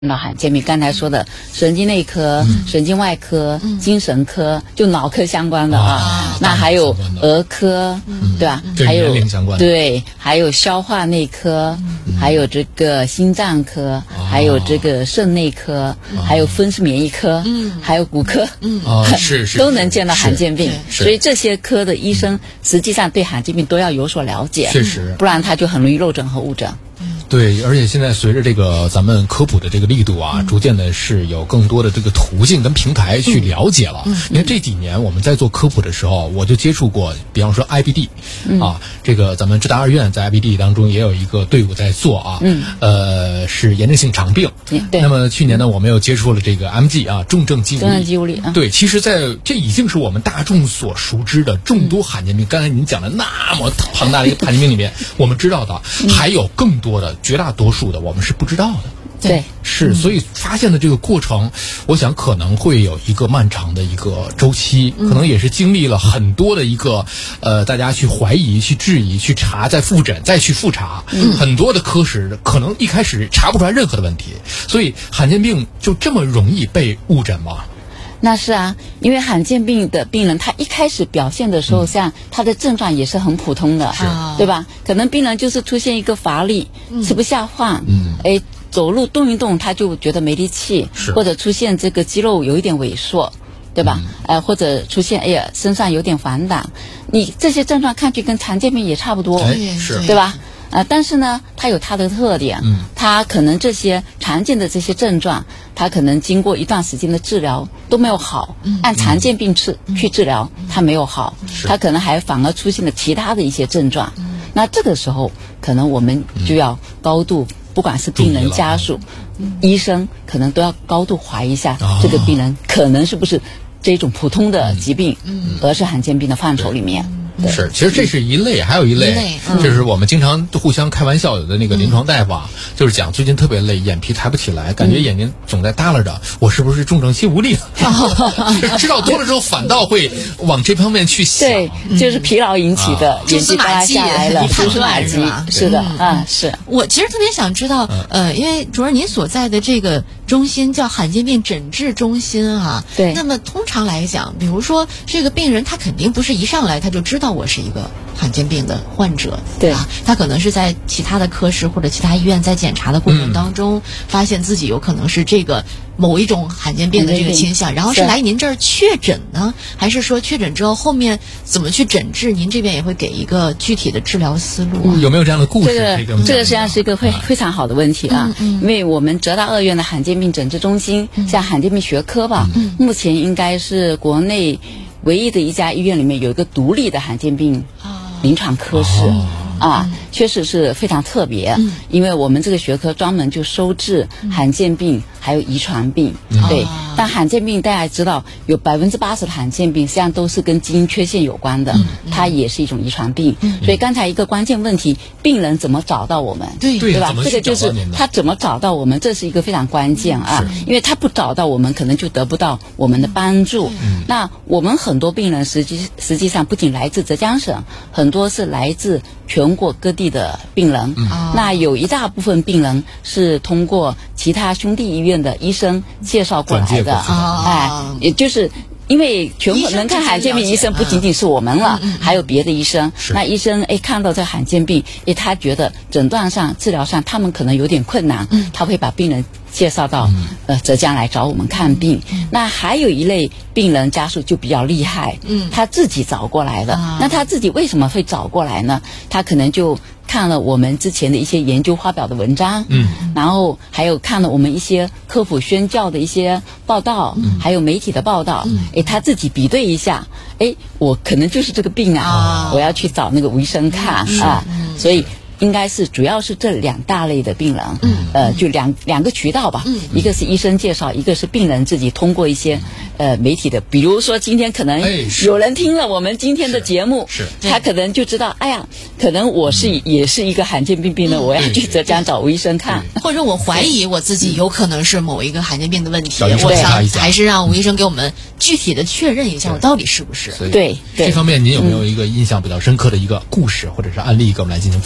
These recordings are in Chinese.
到罕见病，刚才说的神经内科、神经外科、精神科，就脑科相关的那还有儿科，对吧？还有对，还有消化内科，还有这个心脏科，还有这个肾内科，还有风湿免疫科，还有骨科， 是都能见到罕见病。所以这些科的医生实际上对罕见病都要有所了解， 确实， 不然他就很容易漏诊和误诊。 对，而且现在随着这个咱们科普的这个力度啊，逐渐的是有更多的这个途径跟平台去了解了。你看这几年我们在做科普的时候，我就接触过，比方说 IBD 这个咱们浙大二院在 IBD 当中也有一个队伍在做啊，是炎症性肠病。那么去年呢，我们又接触了这个 MG 重症肌无力。对，其实在这已经是我们大众所熟知的众多罕见病。刚才您讲的那么庞大的一个罕见病里面，我们知道的还有更多的。绝大多数的我们是不知道的， 对， 是，所以发现的这个过程，我想可能会有一个漫长的一个周期，可能也是经历了很多的一个大家去怀疑、去质疑、去查、再复诊、再去复查，很多的科室可能一开始查不出来任何的问题，所以罕见病就这么容易被误诊吗？ 那是啊，因为罕见病的病人他一开始表现的时候，像他的症状也是很普通的，对吧？可能病人就是出现一个乏力，吃不下饭，走路动一动他就觉得没力气，或者出现这个肌肉有一点萎缩，对吧？或者出现身上有点黄疸，你这些症状看去跟常见病也差不多，对吧？但是呢，它有它的特点，它可能这些常见的这些症状，它可能经过一段时间的治疗都没有好，按常见病去治疗，它没有好，它可能还反而出现了其他的一些症状。那这个时候，可能我们就要高度，不管是病人家属、医生，可能都要高度怀疑一下这个病人可能是不是这种普通的疾病，而是罕见病的范畴里面。 是，其实这是一类，还有一类，就是我们经常互相开玩笑，有的那个临床大夫就是讲最近特别累，眼皮抬不起来，感觉眼睛总在耷拉着，我是不是重症肌无力了？知道多了之后，反倒会往这方面去想。对， 就是疲劳引起的， 蛛丝马迹来了， 蛛丝马迹，是的，是。 我其实特别想知道，因为主任您所在的这个中心叫罕见病诊治中心对。 那么通常来讲，比如说这个病人他肯定不是一上来他就知道我是一个罕见病的患者， 对他可能是在其他的科室或者其他医院在检查的过程当中，发现自己有可能是这个某一种罕见病的这个倾向，然后是来您这儿确诊呢，还是说确诊之后后面怎么去诊治？您这边也会给一个具体的治疗思路有没有这样的故事？ 这个实际上是一个非常好的问题因为我们浙大二院的罕见病诊治中心，像罕见病学科吧，目前应该是国内唯一的一家医院里面有一个独立的罕见病临床科室确实是非常特别，因为我们这个学科专门就收治罕见病还有遗传病，对。但罕见病大家知道，有80%的罕见病实际上都是跟基因缺陷有关的，它也是一种遗传病。所以刚才一个关键问题，病人怎么找到我们？对吧？这个就是他怎么找到我们，这是一个非常关键因为他不找到我们，可能就得不到我们的帮助。那我们很多病人实际上不仅来自浙江省，很多是来自全国各地的病人。那有一大部分病人是通过其他兄弟医院的医生介绍过来的，也就是因为全国能看罕见病医生不仅仅是我们了，还有别的医生。那医生看到这罕见病，他觉得诊断上、治疗上他们可能有点困难，他会把病人介绍到浙江来找我们看病。那还有一类病人家属就比较厉害，他自己找过来的。那他自己为什么会找过来呢？他可能就看了我们之前的一些研究发表的文章，然后还有看了我们一些科普宣教的一些报道，还有媒体的报道，他自己比对一下，我可能就是这个病我要去找那个医生看所以应该是主要是这两大类的病人，就两个渠道吧，一个是医生介绍，一个是病人自己通过一些媒体的，比如说今天可能有人听了我们今天的节目，他可能就知道，可能我也是一个罕见病病人，我要去浙江找吴医生看， 或者我怀疑我自己有可能是某一个罕见病的问题，我想还是让吴医生给我们具体的确认一下我到底是不是。 对， 这方面您有没有一个印象比较深刻的一个故事或者是案例给我们来进行分享？ 就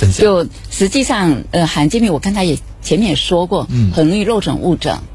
实际上罕见病我刚才也前面也说过，很容易漏诊误诊。